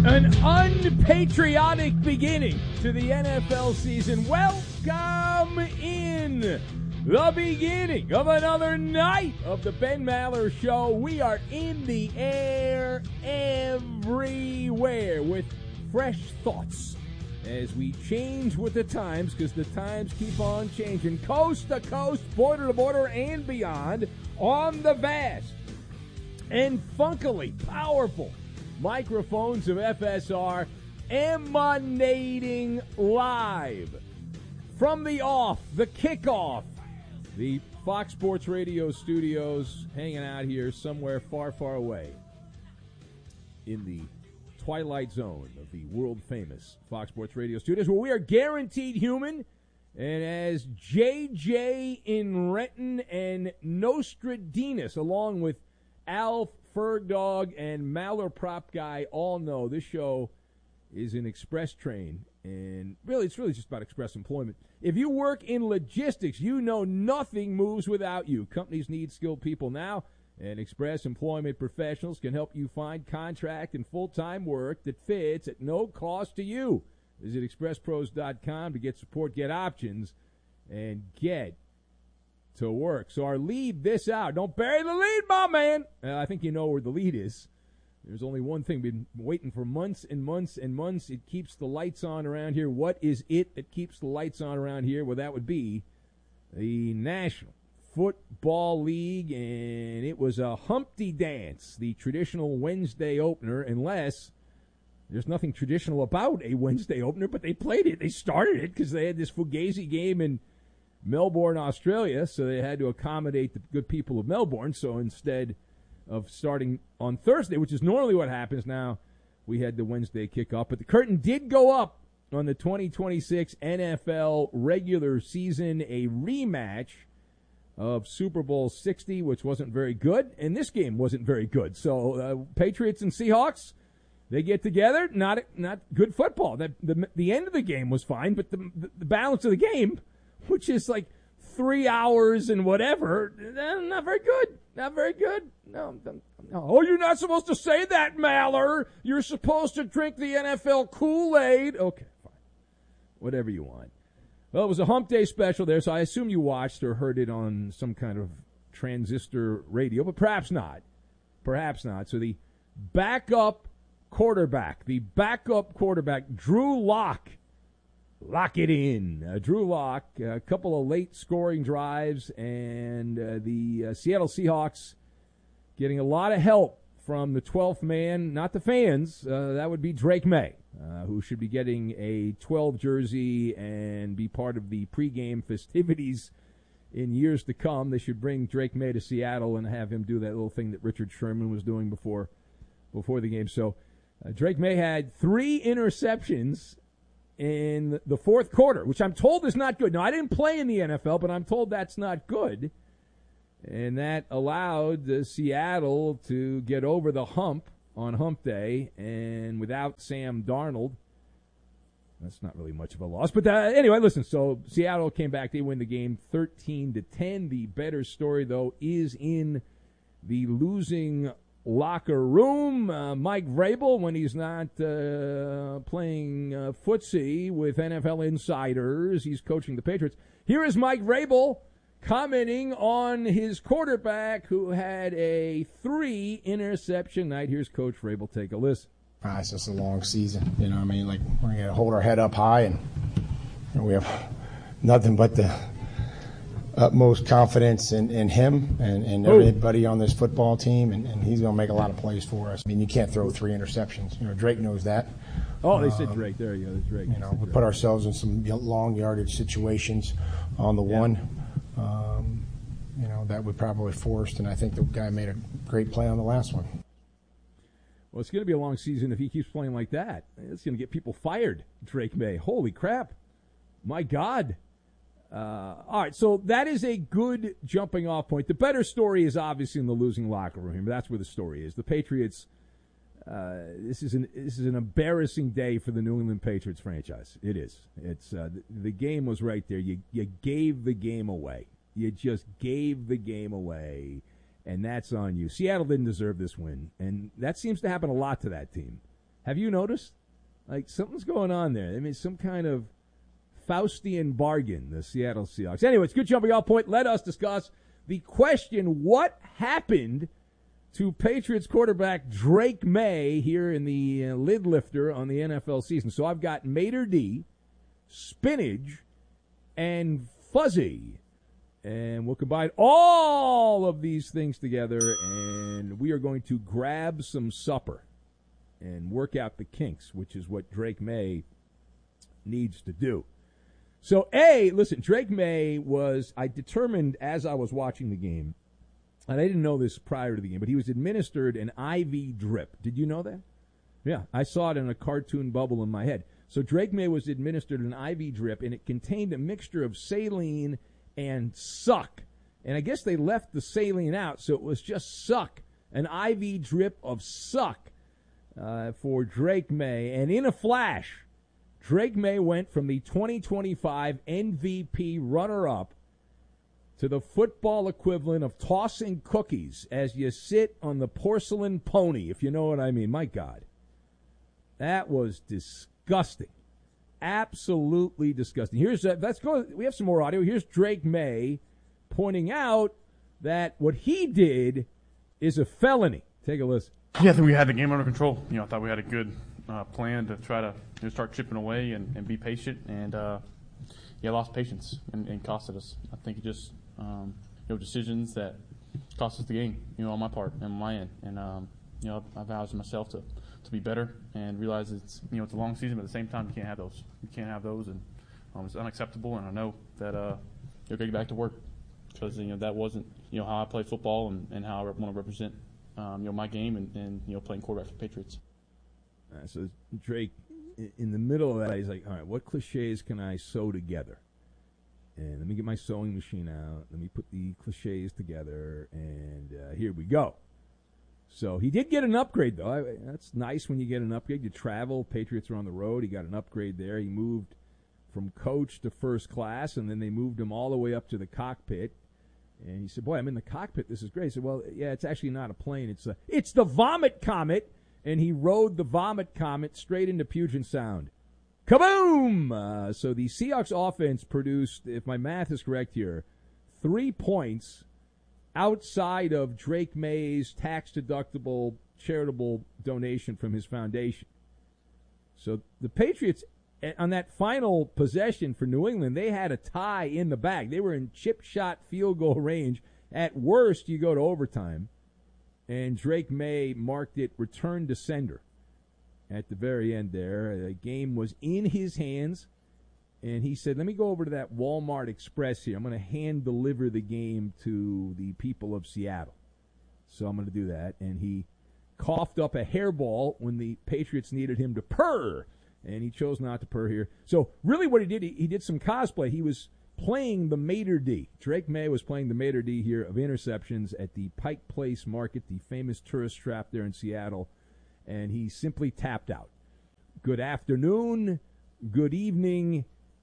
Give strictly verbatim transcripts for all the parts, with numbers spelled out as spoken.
An unpatriotic beginning to the N F L season. Welcome in the beginning of another night of the Ben Maller Show. We are in the air everywhere with fresh thoughts as we change with the times, because the times keep on changing. Coast to coast, border to border, and beyond on the vast and funkily powerful microphones of F S R, emanating live from the off, the kickoff, the Fox Sports Radio studios, hanging out here somewhere far, far away in the twilight zone of the world-famous Fox Sports Radio studios, where we are guaranteed human. And as J J in Renton and Nostradamus, along with Alf Fergdog and Maller Prop Guy, all know this show is an express train, and really, it's really just about express employment. If you work in logistics, you know nothing moves without you. Companies need skilled people now, and Express Employment Professionals can help you find contract and full-time work that fits at no cost to you. Visit express pros dot com to get support, get options, and get to work. So our lead this out. Don't bury the lead, my man. Uh, I think you know where the lead is. There's only one thing. We've been waiting for months and months and months. It keeps the lights on around here. What is it that keeps the lights on around here? Well, that would be the National Football League, and it was a Humpty Dance, the traditional Wednesday opener, unless there's nothing traditional about a Wednesday opener, but they played it. They started it because they had this Fugazi game in Melbourne, Australia, so they had to accommodate the good people of Melbourne. So instead of starting on Thursday, which is normally what happens, now we had the Wednesday kickoff. But the curtain did go up on the twenty twenty-six N F L regular season, a rematch of Super Bowl sixty, which wasn't very good, and this game wasn't very good. So uh, Patriots and Seahawks, they get together, not not good football. The, the, the end of the game was fine, but the, the, the balance of the game, which is like three hours and whatever, not very good. Not very good. No, no. Oh, you're not supposed to say that, Maller. You're supposed to drink the N F L Kool-Aid. Okay, fine. Whatever you want. Well, it was a Hump Day special there, so I assume you watched or heard it on some kind of transistor radio, but perhaps not. Perhaps not. So the backup quarterback, the backup quarterback, Drew Lock, lock it in. Uh, Drew Lock, a couple of late scoring drives, and uh, the uh, Seattle Seahawks getting a lot of help from the twelfth man, not the fans. Uh, that would be Drake May, uh, who should be getting a twelve jersey and be part of the pregame festivities in years to come. They should bring Drake May to Seattle and have him do that little thing that Richard Sherman was doing before before the game. So uh, Drake May had three interceptions in the fourth quarter, which I'm told is not good. Now, I didn't play in the N F L, but I'm told that's not good. And that allowed uh, Seattle to get over the hump on Hump Day, and without Sam Darnold, that's not really much of a loss. But uh, anyway, listen, so Seattle came back. They win the game thirteen to ten. The better story, though, is in the losing locker room. Uh, Mike Vrabel, when he's not uh, playing uh, footsie with N F L insiders, he's coaching the Patriots. Here is Mike Vrabel commenting on his quarterback who had a three-interception night. Here's Coach Vrabel. Take a listen. Uh, it's just a long season. You know what I mean? Like, we're going to hold our head up high, and you know, we have nothing but the utmost confidence in, in him and, and everybody on this football team, and, and he's going to make a lot of plays for us. I mean, you can't throw three interceptions. You know, Drake knows that. Oh, they said Drake. There you go. Drake. You know, we put ourselves in some long yardage situations on the yeah. one. Um, you know, that we probably forced, and I think the guy made a great play on the last one. Well, it's going to be a long season if he keeps playing like that. It's going to get people fired, Drake May. Holy crap. My God. Uh, all right, so that is a good jumping off point. The better story is obviously in the losing locker room. That's where the story is. The Patriots, uh, this is an this is an embarrassing day for the New England Patriots franchise. It is. It's uh, the, the game was right there. You you gave the game away. You just gave the game away, and that's on you. Seattle didn't deserve this win, and that seems to happen a lot to that team. Have you noticed? Like, something's going on there. I mean, some kind of Faustian bargain, the Seattle Seahawks. Anyway, it's good jumping off point. Let us discuss the question, what happened to Patriots quarterback Drake May here in the uh, lid lifter on the N F L season. So I've got Mater D, Spinach, and Fuzzy. And we'll combine all of these things together, and we are going to grab some supper and work out the kinks, which is what Drake May needs to do. So, A, listen, Drake May was, I determined as I was watching the game, and I didn't know this prior to the game, but he was administered an I V drip. Did you know that? Yeah, I saw it in a cartoon bubble in my head. So Drake May was administered an I V drip, and it contained a mixture of saline and suck. And I guess they left the saline out, so it was just suck, an I V drip of suck uh, for Drake May. And in a flash, Drake May went from the twenty twenty-five M V P runner-up to the football equivalent of tossing cookies as you sit on the porcelain pony, if you know what I mean. My God. That was disgusting. Absolutely disgusting. Here's uh, let's go. We have some more audio. Here's Drake May pointing out that what he did is a felony. Take a listen. Yeah, I think we had the game under control. You know, I thought we had a good uh, plan to try to you know, start chipping away and, and be patient. And uh, yeah, lost patience and, and costed us. I think it just um, you know decisions that cost us the game. You know, on my part and on my end. And um, you know, I vowed to myself to. to be better and realize it's you know it's a long season, but at the same time you can't have those. You can't have those, and um, it's unacceptable. And I know that uh, you'll get back to work because you know that wasn't you know how I play football and, and how I want to represent um, you know my game and, and you know playing quarterback for the Patriots. Uh, so Drake, in the middle of that, he's like, all right, what cliches can I sew together? And let me get my sewing machine out. Let me put the cliches together, and uh, here we go. So he did get an upgrade, though. I, that's nice when you get an upgrade. You travel. Patriots are on the road. He got an upgrade there. He moved from coach to first class, and then they moved him all the way up to the cockpit. And he said, boy, I'm in the cockpit. This is great. He said, well, yeah, it's actually not a plane. It's a, it's the Vomit Comet. And he rode the Vomit Comet straight into Puget Sound. Kaboom! Uh, so the Seahawks offense produced, if my math is correct here, three points outside of Drake May's tax-deductible charitable donation from his foundation. So the Patriots, on that final possession for New England, they had a tie in the bag. They were in chip-shot field goal range. At worst, you go to overtime. And Drake May marked it return to sender at the very end there. The game was in his hands. And he said, let me go over to that Walmart Express here. I'm going to hand-deliver the game to the people of Seattle. So I'm going to do that. And he coughed up a hairball when the Patriots needed him to purr. And he chose not to purr here. So really what he did, he, he did some cosplay. He was playing the Mater D. Drake May was playing the Mater D here of interceptions at the Pike Place Market, the famous tourist trap there in Seattle. And he simply tapped out. Good afternoon, good evening,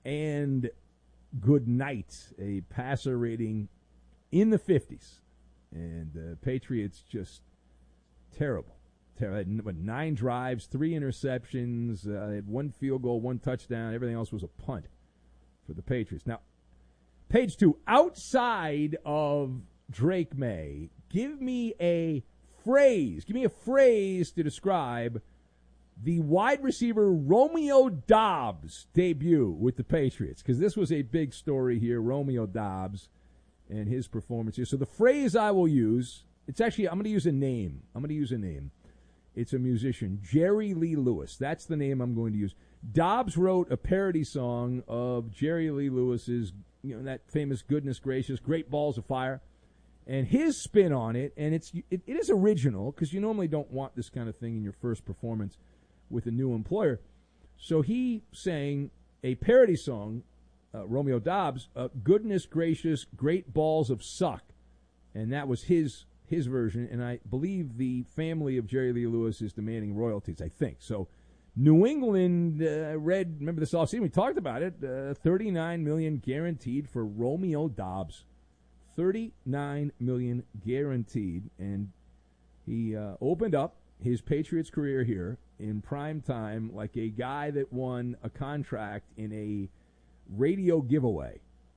and good night. A passer rating in the fifties. And the Patriots just terrible. terrible. Had nine drives, three interceptions, uh, they had one field goal, one touchdown. Everything else was a punt for the Patriots. Now, page two, outside of Drake May, give me a phrase. Give me a phrase to describe the wide receiver Romeo Doubs debut with the Patriots, because this was a big story here, Romeo Doubs and his performance here. So the phrase I will use, it's actually, I'm going to use a name. I'm going to use a name. It's a musician, Jerry Lee Lewis. That's the name I'm going to use. Doubs wrote a parody song of Jerry Lee Lewis's, you know, that famous Goodness Gracious, Great Balls of Fire. And his spin on it, and it's it, it is original, because you normally don't want this kind of thing in your first performance with a new employer. So he sang a parody song, uh, Romeo Doubs, uh, Goodness Gracious, Great Balls of Suck. And that was his his version, and I believe the family of Jerry Lee Lewis is demanding royalties, I think. So New England uh, read, remember this offseason, we talked about it, uh, thirty-nine million dollars guaranteed for Romeo Doubs. thirty-nine million dollars guaranteed, and he uh, opened up his Patriots career here in prime time like a guy that won a contract in a radio giveaway.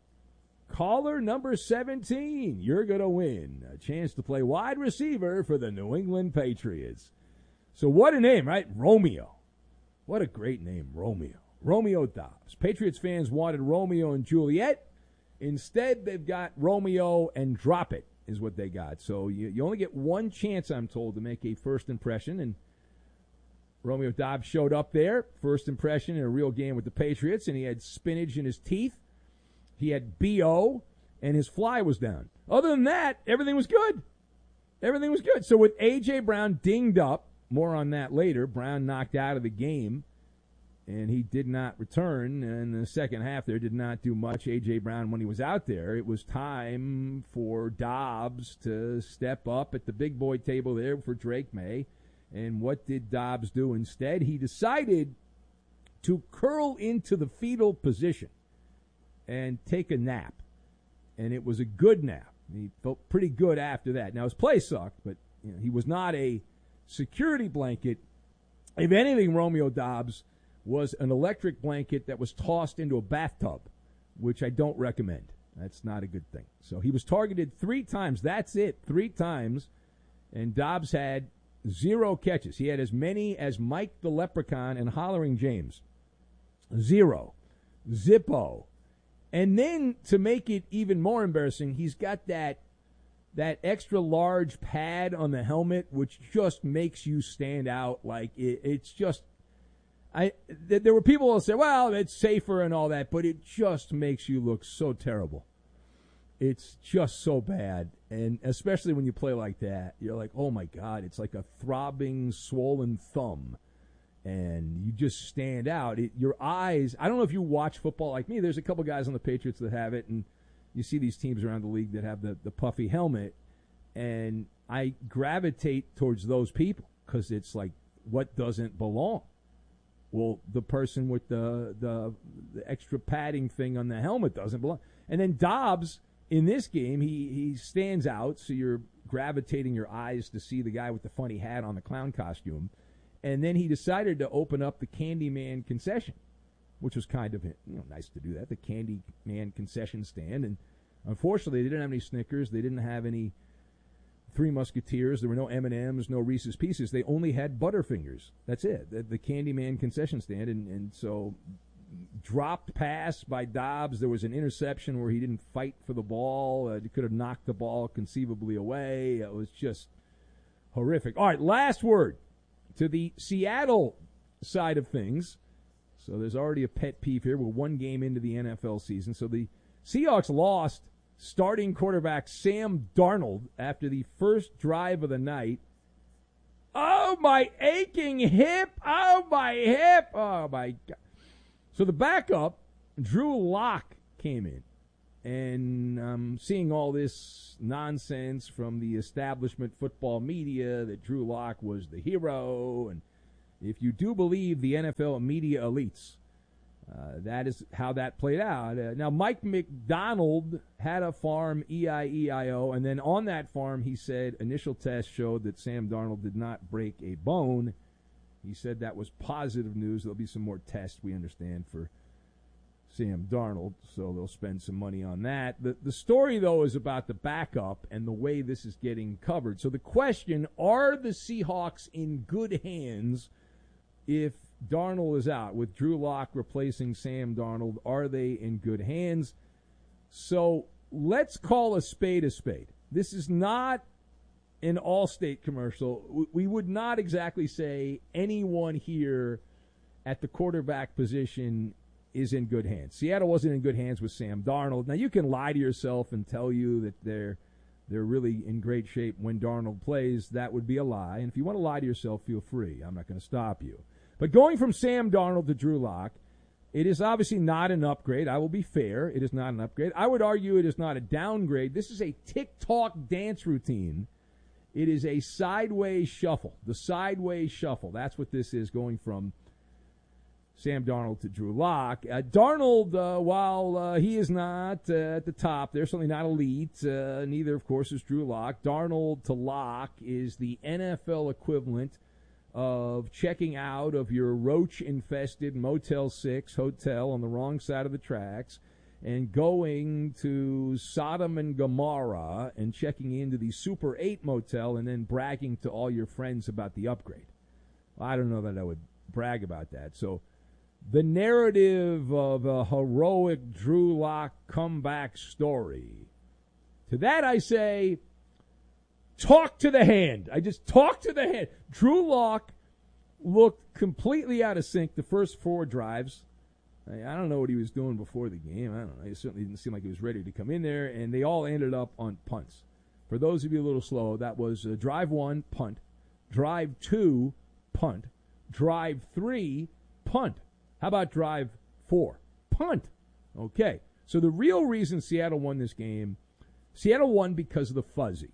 Caller number seventeen, you're going to win a chance to play wide receiver for the New England Patriots. So what a name, right? Romeo. What a great name, Romeo. Romeo Doubs. Patriots fans wanted Romeo and Juliet. Instead, they've got Romeo and Drop It is what they got. So you, you only get one chance, I'm told, to make a first impression. And Romeo Doubs showed up there, first impression in a real game with the Patriots, and he had spinach in his teeth. He had B O, and his fly was down. Other than that, everything was good. Everything was good. So with A J. Brown dinged up, more on that later, Brown knocked out of the game, and he did not return. In the second half there, did not do much. A J. Brown, when he was out there, it was time for Doubs to step up at the big boy table there for Drake May. And what did Doubs do instead? He decided to curl into the fetal position and take a nap. And it was a good nap. He felt pretty good after that. Now, his play sucked, but you know, he was not a security blanket. If anything, Romeo Doubs was an electric blanket that was tossed into a bathtub, which I don't recommend. That's not a good thing. So he was targeted three times. That's it, three times. And Doubs had zero catches. He had as many as Mike the Leprechaun and Hollering James. Zero. Zippo. And then, to make it even more embarrassing, he's got that that extra large pad on the helmet, which just makes you stand out. Like, it, it's just, I. Th- there were people who say, well, it's safer and all that, but it just makes you look so terrible. It's just so bad. And especially when you play like that, you're like, oh, my God, it's like a throbbing, swollen thumb. And you just stand out. It, your eyes, I don't know if you watch football like me. There's a couple guys on the Patriots that have it, and you see these teams around the league that have the, the puffy helmet. And I gravitate towards those people because it's like, what doesn't belong? Well, the person with the, the the extra padding thing on the helmet doesn't belong. And then Doubs, in this game, he, he stands out, so you're gravitating your eyes to see the guy with the funny hat on the clown costume. And then he decided to open up the Candyman concession, which was kind of, you know, nice to do that, the Candyman concession stand. And unfortunately, they didn't have any Snickers. They didn't have any Three Musketeers. There were no M and M's, no Reese's Pieces. They only had Butterfingers. That's it, the, the Candyman concession stand. And, and so dropped pass by Doubs. There was an interception where he didn't fight for the ball. Uh, he could have knocked the ball conceivably away. It was just horrific. All right, last word. To the Seattle side of things, so there's already a pet peeve here. We're one game into the N F L season. So the Seahawks lost starting quarterback Sam Darnold after the first drive of the night. Oh, my aching hip. Oh, my hip. Oh, my God. So the backup, Drew Lock, came in. And I'm seeing all this nonsense from the establishment football media that Drew Lock was the hero. And if you do believe the N F L media elites, uh, that is how that played out. Uh, now, Mike McDonald had a farm, E I E I O, and then on that farm he said initial tests showed that Sam Darnold did not break a bone. He said that was positive news. There'll be some more tests, we understand, for Sam Darnold, so they'll spend some money on that. The the story, though, is about the backup and the way this is getting covered. So the question, are the Seahawks in good hands if Darnold is out? With Drew Lock replacing Sam Darnold, are they in good hands? So let's call a spade a spade. This is not an Allstate commercial. We would not exactly say anyone here at the quarterback position is in good hands. Seattle wasn't in good hands with Sam Darnold. Now, you can lie to yourself and tell you that they're they're really in great shape when Darnold plays. That would be a lie. And if you want to lie to yourself, feel free. I'm not going to stop you. But going from Sam Darnold to Drew Lock, it is obviously not an upgrade. I will be fair. It is not an upgrade. I would argue it is not a downgrade. This is a TikTok dance routine. It is a sideways shuffle. The sideways shuffle. That's what this is, going from Sam Darnold to Drew Lock. Uh, Darnold, uh, while uh, he is not uh, at the top, they're certainly not elite. Uh, neither, of course, is Drew Lock. Darnold to Lock is the N F L equivalent of checking out of your roach-infested Motel six hotel on the wrong side of the tracks and going to Sodom and Gomorrah and checking into the Super eight motel and then bragging to all your friends about the upgrade. Well, I don't know that I would brag about that. So the narrative of a heroic Drew Lock comeback story, to that I say, talk to the hand. I just talk to the hand. Drew Lock looked completely out of sync the first four drives. I, I don't know what he was doing before the game. I don't know. It certainly didn't seem like he was ready to come in there, and they all ended up on punts. For those of you a little slow, that was uh, drive one, punt. Drive two, punt. Drive three, punt. How about drive four? Punt. Okay. So the real reason Seattle won this game, Seattle won because of the fuzzy.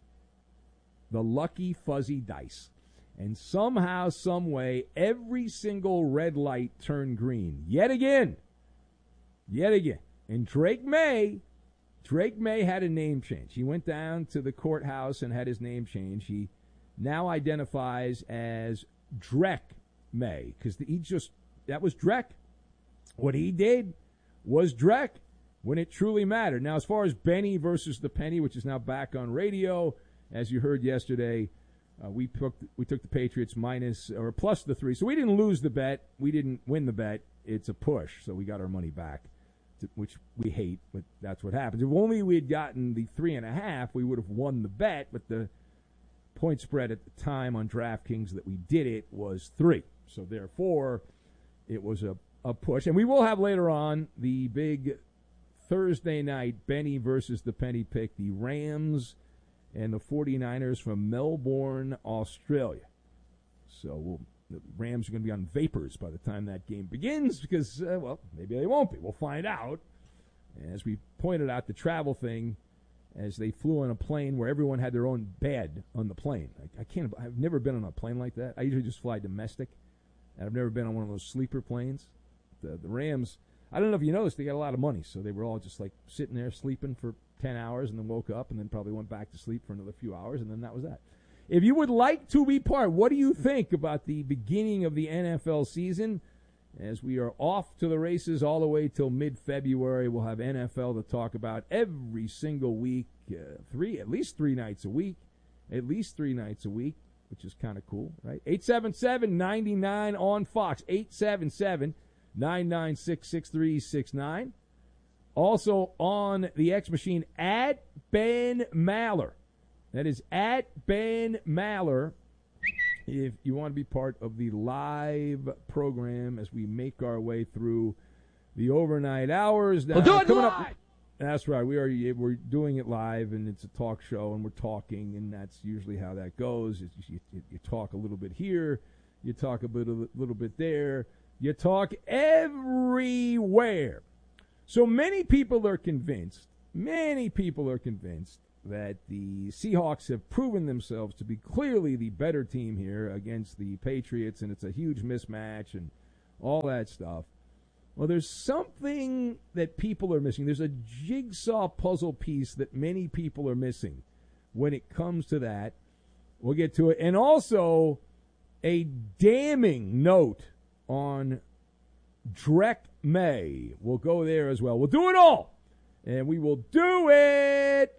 The lucky fuzzy dice. And somehow, some way, every single red light turned green. Yet again. Yet again. And Drake May, Drake May had a name change. He went down to the courthouse and had his name changed. He now identifies as Drek May, because he just, that was Drek. What he did was Drek when it truly mattered. Now, as far as Benny versus the Penny, which is now back on radio, as you heard yesterday, uh, we took we took the Patriots minus or plus the three. So we didn't lose the bet. We didn't win the bet. It's a push. So we got our money back, to, which we hate, but that's what happens. If only we had gotten the three and a half, we would have won the bet. But the point spread at the time on DraftKings that we did it was three. So therefore, it was a, a push. And we will have later on the big Thursday night Benny versus the Penny pick, the Rams and the 49ers from Melbourne, Australia. So we'll, the Rams are going to be on vapors by the time that game begins because, uh, well, maybe they won't be. We'll find out. As we pointed out, the travel thing, as they flew on a plane where everyone had their own bed on the plane. I, I can't. I've never been on a plane like that. I usually just fly domestic, and I've never been on one of those sleeper planes. The, the Rams, I don't know if you noticed, they got a lot of money, so they were all just like sitting there sleeping for ten hours and then woke up and then probably went back to sleep for another few hours, and then that was that. If you would like to be part, what do you think about the beginning of the N F L season? As we are off to the races all the way till mid-February, we'll have N F L to talk about every single week, uh, three at least three nights a week, at least three nights a week, which is kind of cool, right? eight seven seven, nine nine on Fox, eight seven seven, nine nine six, six three six nine. Also on the X machine, at Ben Maller. That is at Ben Maller. If you want to be part of the live program as we make our way through the overnight hours. We'll do it live! Up, that's right. We are, we're doing it live, and it's a talk show, and we're talking, and that's usually how that goes. Is you, you talk a little bit here, you talk a, bit, a little bit there, you talk everywhere. So many people are convinced, many people are convinced that the Seahawks have proven themselves to be clearly the better team here against the Patriots, and it's a huge mismatch and all that stuff. Well, there's something that people are missing. There's a jigsaw puzzle piece that many people are missing when it comes to that. We'll get to it. And also a damning note on Drek May. We'll go there as well. We'll do it all, and we will do it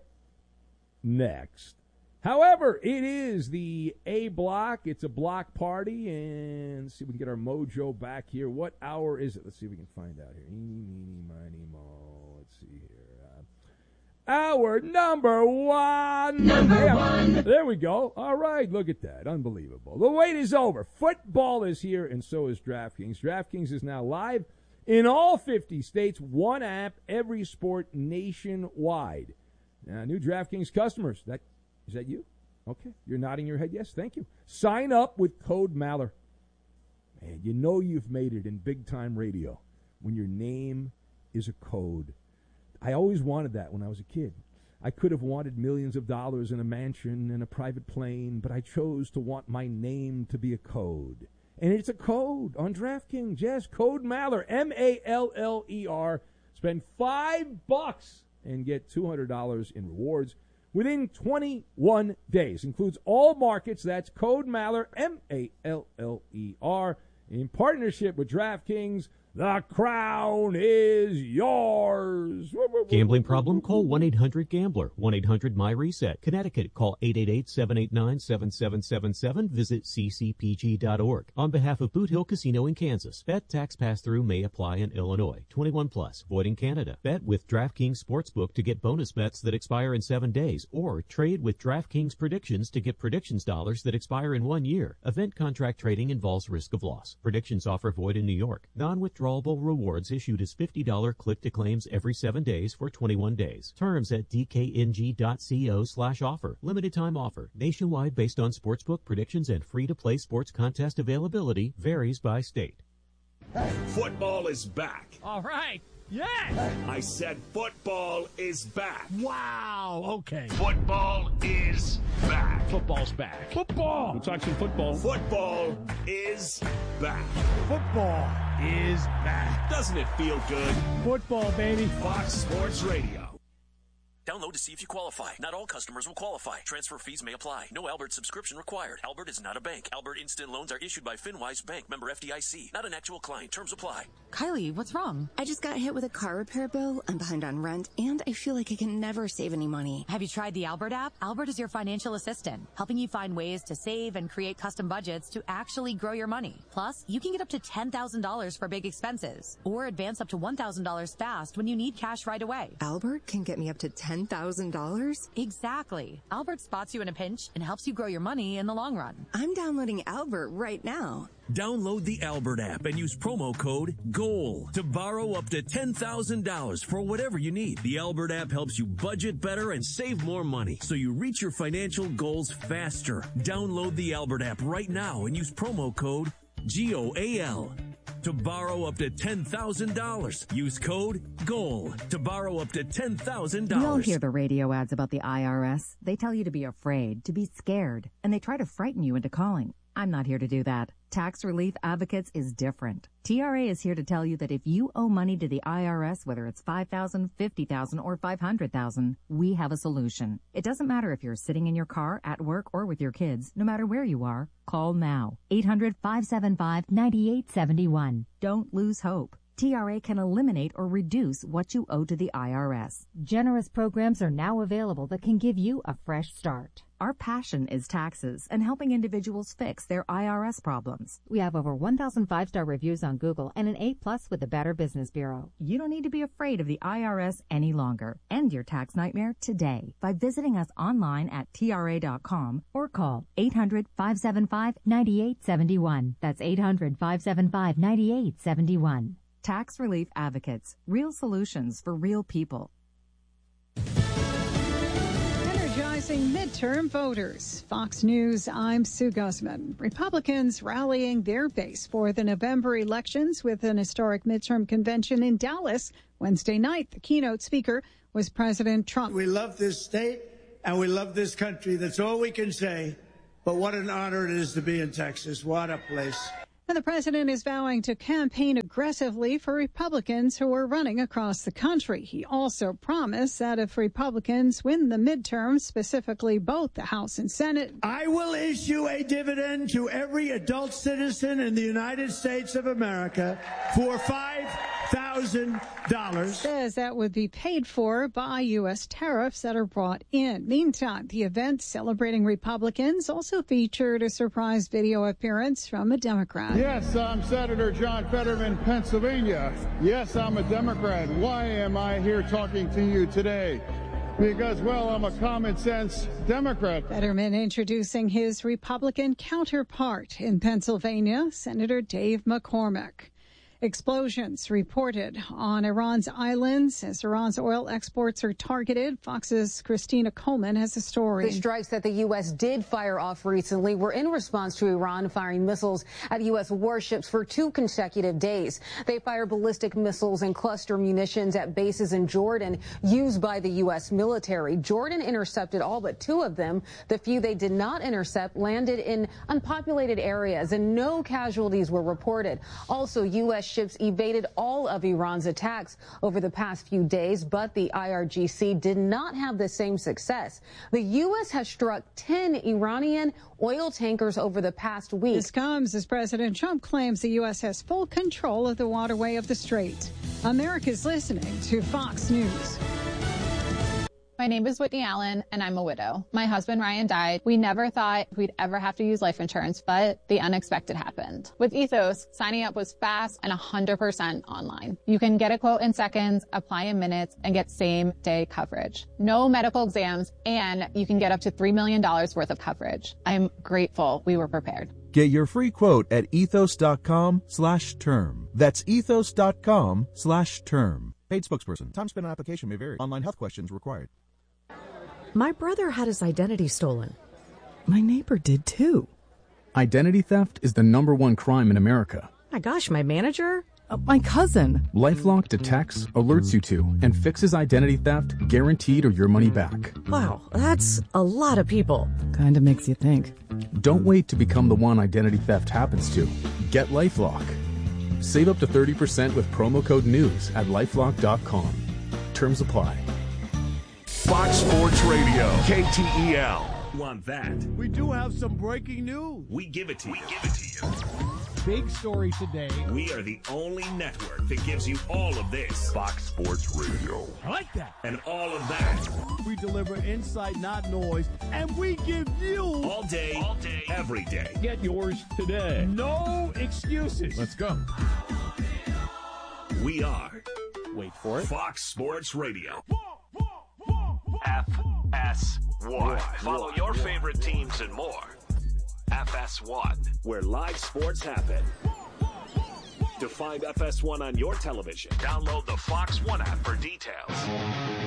next. However, it is the A block. It's a block party, and let's see if we can get our mojo back here. What hour is it? Let's see if we can find out here. Eeny, meeny, miny, mo. Let's see here. Uh, hour number one. Number yeah, one. There we go. All right, look at that. Unbelievable. The wait is over. Football is here, and so is DraftKings. DraftKings is now live in all fifty states. One app, every sport nationwide. Now, new DraftKings customers, that is that you? Okay, you're nodding your head. Yes, thank you. Sign up with code Maller. Man, you know you've made it in big-time radio when your name is a code. I always wanted that when I was a kid. I could have wanted millions of dollars in a mansion and a private plane, but I chose to want my name to be a code. And it's a code on DraftKings. Yes, code Maller, M A L L E R. Spend five bucks and get two hundred dollars in rewards within twenty-one days. Includes all markets. That's code Maller, M A L L E R, in partnership with DraftKings. The crown is yours. Gambling problem? Call one eight hundred gambler. one eight hundred my reset. Connecticut, call eight eight eight, seven eight nine, seven seven seven seven. Visit c c p g dot org. On behalf of Boot Hill Casino in Kansas, bet tax pass-through may apply in Illinois. twenty-one plus, void in Canada. Bet with DraftKings Sportsbook to get bonus bets that expire in seven days, or trade with DraftKings Predictions to get predictions dollars that expire in one year. Event contract trading involves risk of loss. Predictions offer void in New York. Non-withdrawable rewards issued as fifty dollars click-to-claims every seven days for twenty-one days. Terms at d k n g dot co slash offer. Limited time offer. Nationwide based on sportsbook predictions and free-to-play sports contest availability. Varies by state. Football is back. All right. Yeah. I said football is back. Wow. Okay. Football is back. Football's back. Football. We'll talk some football. Football is back. Football is back. Doesn't it feel good? Football, baby. Fox Sports Radio. Download to see if you qualify. Not all customers will qualify. Transfer fees may apply. No Albert subscription required. Albert is not a bank. Albert Instant Loans are issued by FinWise Bank, member F D I C. Not an actual client. Terms apply. Kylie, what's wrong? I just got hit with a car repair bill. I'm behind on rent, and I feel like I can never save any money. Have you tried the Albert app? Albert is your financial assistant, helping you find ways to save and create custom budgets to actually grow your money. Plus, you can get up to ten thousand dollars for big expenses, or advance up to one thousand dollars fast when you need cash right away. Albert can get me up to ten thousand dollars? Exactly. Albert spots you in a pinch and helps you grow your money in the long run. I'm downloading Albert right now. Download the Albert app and use promo code GOAL to borrow up to ten thousand dollars for whatever you need. The Albert app helps you budget better and save more money so you reach your financial goals faster. Download the Albert app right now and use promo code G O A L to borrow up to ten thousand dollars. Use code GOAL to borrow up to ten thousand dollars. We all hear the radio ads about the I R S. They tell you to be afraid, to be scared, and they try to frighten you into calling. I'm not here to do that. Tax Relief Advocates is different. T R A is here to tell you that if you owe money to the I R S, whether it's five thousand dollars, fifty thousand dollars, or five hundred thousand dollars, we have a solution. It doesn't matter if you're sitting in your car, at work, or with your kids. No matter where you are, call now. eight hundred, five seven five, nine eight seven one. Don't lose hope. T R A can eliminate or reduce what you owe to the I R S. Generous programs are now available that can give you a fresh start. Our passion is taxes and helping individuals fix their I R S problems. We have over one thousand five-star reviews on Google and an A plus with the Better Business Bureau. You don't need to be afraid of the I R S any longer. End your tax nightmare today by visiting us online at T R A dot com or call eight hundred, five seven five, nine eight seven one. That's eight hundred, five seven five, nine eight seven one. Tax Relief Advocates. Real solutions for real people. Energizing midterm voters. Fox News, I'm Sue Guzman. Republicans rallying their base for the November elections with an historic midterm convention in Dallas Wednesday night. The keynote speaker was President Trump. We love this state and we love this country. That's all we can say. But what an honor it is to be in Texas. What a place. And the president is vowing to campaign aggressively for Republicans who are running across the country. He also promised that if Republicans win the midterms, specifically both the House and Senate, I will issue a dividend to every adult citizen in the United States of America for five thousand dollars. Says that would be paid for by U S tariffs that are brought in. Meantime, the event celebrating Republicans also featured a surprise video appearance from a Democrat. Yes, I'm Senator John Fetterman, Pennsylvania. Yes, I'm a Democrat. Why am I here talking to you today? Because, well, I'm a common sense Democrat. Fetterman introducing his Republican counterpart in Pennsylvania, Senator Dave McCormick. Explosions reported on Iran's islands as Iran's oil exports are targeted. Fox's Christina Coleman has a story. The strikes that the U S did fire off recently were in response to Iran firing missiles at U S warships for two consecutive days. They fired ballistic missiles and cluster munitions at bases in Jordan used by the U S military. Jordan intercepted all but two of them. The few they did not intercept landed in unpopulated areas and no casualties were reported. Also, U S ships evaded all of Iran's attacks over the past few days, but the I R G C did not have the same success. The U S has struck ten Iranian oil tankers over the past week. This comes as President Trump claims the U S has full control of the waterway of the Strait. America's listening to Fox News. My name is Whitney Allen, and I'm a widow. My husband, Ryan, died. We never thought we'd ever have to use life insurance, but the unexpected happened. With Ethos, signing up was fast and one hundred percent online. You can get a quote in seconds, apply in minutes, and get same-day coverage. No medical exams, and you can get up to three million dollars worth of coverage. I'm grateful we were prepared. Get your free quote at ethos.com slash term. That's ethos.com slash term. Paid spokesperson. Time spent on application may vary. Online health questions required. My brother had his identity stolen. My neighbor did too. Identity theft is the number one crime in America. My gosh, my manager? Uh, my cousin. LifeLock detects, alerts you to, and fixes identity theft guaranteed or your money back. Wow, that's a lot of people. Kinda makes you think. Don't wait to become the one identity theft happens to. Get LifeLock. Save up to thirty percent with promo code NEWS at lifelock dot com. Terms apply. Fox Sports Radio, K T E L. Want that? We do have some breaking news. We give it to you. We give it to you. Big story today. We are the only network that gives you all of this. Fox Sports Radio. I like that. And all of that. We deliver insight, not noise, and we give you all day, all day, every day. Get yours today. No excuses. Let's go. We are. Wait for it. Fox Sports Radio. F S one. Follow your favorite teams and more. F S one, where live sports happen. To find F S one on your television, download the Fox One app for details.